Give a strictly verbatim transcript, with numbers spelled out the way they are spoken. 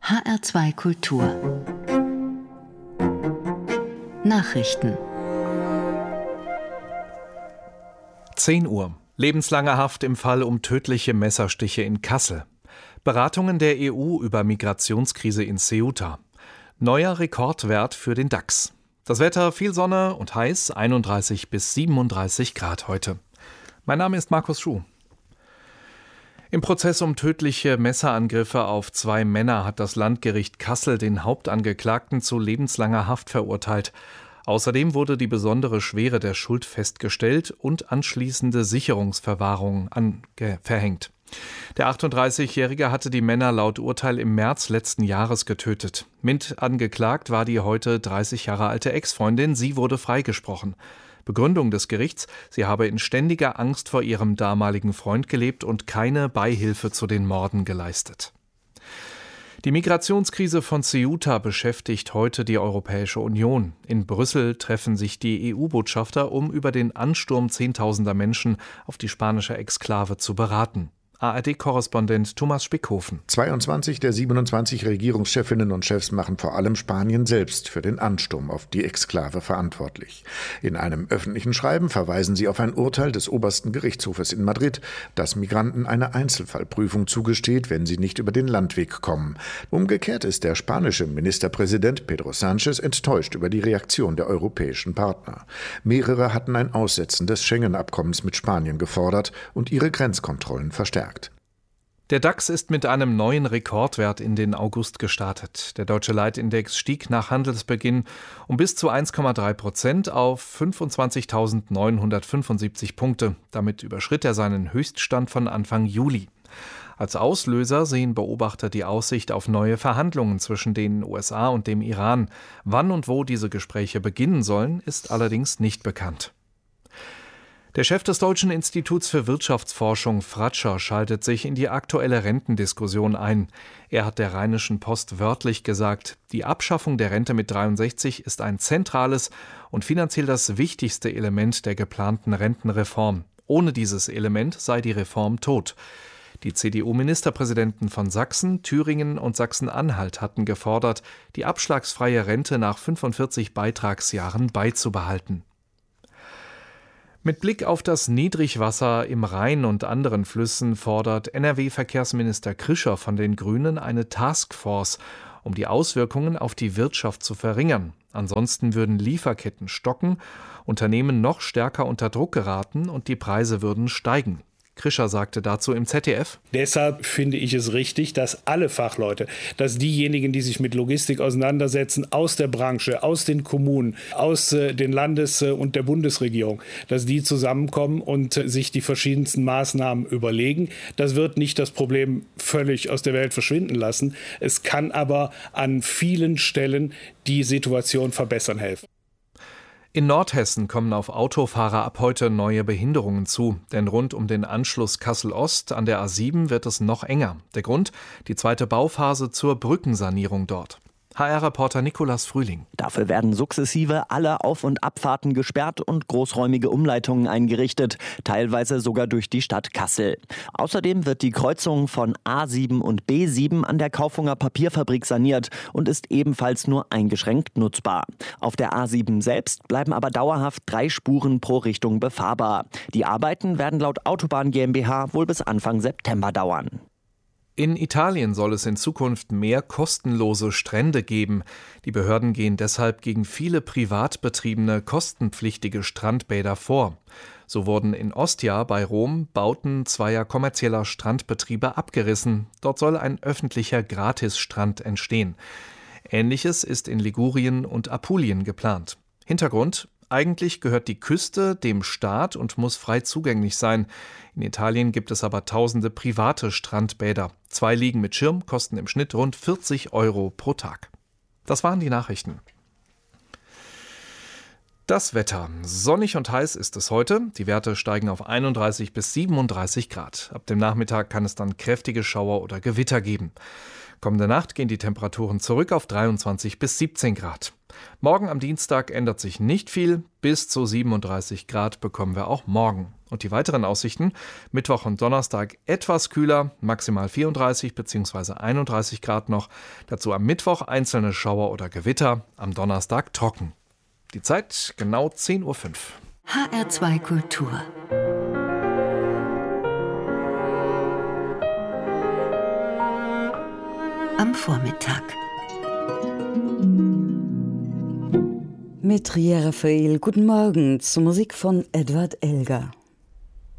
H R zwei Kultur Nachrichten. zehn Uhr. Lebenslange Haft im Fall um tödliche Messerstiche in Kassel. Beratungen der E U über Migrationskrise in Ceuta. Neuer Rekordwert für den DAX. Das Wetter: viel Sonne und heiß, einunddreißig bis siebenunddreißig Grad heute. Mein Name ist Markus Schuh. Im Prozess um tödliche Messerangriffe auf zwei Männer hat das Landgericht Kassel den Hauptangeklagten zu lebenslanger Haft verurteilt. Außerdem wurde die besondere Schwere der Schuld festgestellt und anschließende Sicherungsverwahrung ange- verhängt. Der achtunddreißigjährige hatte die Männer laut Urteil im März letzten Jahres getötet. Mit angeklagt war die heute dreißig Jahre alte Ex-Freundin. Sie wurde freigesprochen. Begründung des Gerichts: Sie habe in ständiger Angst vor ihrem damaligen Freund gelebt und keine Beihilfe zu den Morden geleistet. Die Migrationskrise von Ceuta beschäftigt heute die Europäische Union. In Brüssel treffen sich die E U-Botschafter, um über den Ansturm zehntausender Menschen auf die spanische Exklave zu beraten. A R D-Korrespondent Thomas Spickhofen. zweiundzwanzig der siebenundzwanzig Regierungschefinnen und Chefs machen vor allem Spanien selbst für den Ansturm auf die Exklave verantwortlich. In einem öffentlichen Schreiben verweisen sie auf ein Urteil des obersten Gerichtshofes in Madrid, das Migranten eine Einzelfallprüfung zugesteht, wenn sie nicht über den Landweg kommen. Umgekehrt ist der spanische Ministerpräsident Pedro Sánchez enttäuscht über die Reaktion der europäischen Partner. Mehrere hatten ein Aussetzen des Schengen-Abkommens mit Spanien gefordert und ihre Grenzkontrollen verstärkt. Der DAX ist mit einem neuen Rekordwert in den August gestartet. Der deutsche Leitindex stieg nach Handelsbeginn um bis zu eins Komma drei Prozent auf fünfundzwanzigtausendneunhundertfünfundsiebzig Punkte. Damit überschritt er seinen Höchststand von Anfang Juli. Als Auslöser sehen Beobachter die Aussicht auf neue Verhandlungen zwischen den U S A und dem Iran. Wann und wo diese Gespräche beginnen sollen, ist allerdings nicht bekannt. Der Chef des Deutschen Instituts für Wirtschaftsforschung, Fratscher, schaltet sich in die aktuelle Rentendiskussion ein. Er hat der Rheinischen Post wörtlich gesagt: Die Abschaffung der Rente mit dreiundsechzig ist ein zentrales und finanziell das wichtigste Element der geplanten Rentenreform. Ohne dieses Element sei die Reform tot. Die C D U-Ministerpräsidenten von Sachsen, Thüringen und Sachsen-Anhalt hatten gefordert, die abschlagsfreie Rente nach fünfundvierzig Beitragsjahren beizubehalten. Mit Blick auf das Niedrigwasser im Rhein und anderen Flüssen fordert N R W-Verkehrsminister Krischer von den Grünen eine Taskforce, um die Auswirkungen auf die Wirtschaft zu verringern. Ansonsten würden Lieferketten stocken, Unternehmen noch stärker unter Druck geraten und die Preise würden steigen. Krischer sagte dazu im Z D F: Deshalb finde ich es richtig, dass alle Fachleute, dass diejenigen, die sich mit Logistik auseinandersetzen, aus der Branche, aus den Kommunen, aus äh, den Landes- und der Bundesregierung, dass die zusammenkommen und äh, sich die verschiedensten Maßnahmen überlegen. Das wird nicht das Problem völlig aus der Welt verschwinden lassen. Es kann aber an vielen Stellen die Situation verbessern helfen. In Nordhessen kommen auf Autofahrer ab heute neue Behinderungen zu, denn rund um den Anschluss Kassel-Ost an der A sieben wird es noch enger. Der Grund: die zweite Bauphase zur Brückensanierung dort. H R-Reporter Nikolas Frühling. Dafür werden sukzessive alle Auf- und Abfahrten gesperrt und großräumige Umleitungen eingerichtet, teilweise sogar durch die Stadt Kassel. Außerdem wird die Kreuzung von A sieben und B sieben an der Kaufunger Papierfabrik saniert und ist ebenfalls nur eingeschränkt nutzbar. Auf der A sieben selbst bleiben aber dauerhaft drei Spuren pro Richtung befahrbar. Die Arbeiten werden laut Autobahn GmbH wohl bis Anfang September dauern. In Italien soll es in Zukunft mehr kostenlose Strände geben. Die Behörden gehen deshalb gegen viele privat betriebene, kostenpflichtige Strandbäder vor. So wurden in Ostia bei Rom Bauten zweier kommerzieller Strandbetriebe abgerissen. Dort soll ein öffentlicher Gratisstrand entstehen. Ähnliches ist in Ligurien und Apulien geplant. Hintergrund: Eigentlich gehört die Küste dem Staat und muss frei zugänglich sein. In Italien gibt es aber tausende private Strandbäder. Zwei liegen mit Schirm kosten im Schnitt rund vierzig Euro pro Tag. Das waren die Nachrichten. Das Wetter. Sonnig und heiß ist es heute. Die Werte steigen auf einunddreißig bis siebenunddreißig Grad. Ab dem Nachmittag kann es dann kräftige Schauer oder Gewitter geben. Kommende Nacht gehen die Temperaturen zurück auf dreiundzwanzig bis siebzehn Grad. Morgen am Dienstag ändert sich nicht viel. Bis zu siebenunddreißig Grad bekommen wir auch morgen. Und die weiteren Aussichten: Mittwoch und Donnerstag etwas kühler, maximal vierunddreißig bzw. einunddreißig Grad noch. Dazu am Mittwoch einzelne Schauer oder Gewitter, am Donnerstag trocken. Die Zeit genau zehn Uhr fünf. H R zwei Kultur. Am Vormittag. Mit Ria Raphael, guten Morgen zur Musik von Edward Elgar.